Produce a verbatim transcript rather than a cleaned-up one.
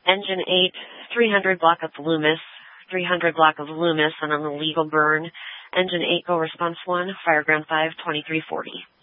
Engine eight, three hundred block of Loomis, three hundred block of Loomis and an illegal burn. Engine eight, go response one, fire ground five, twenty-three forty.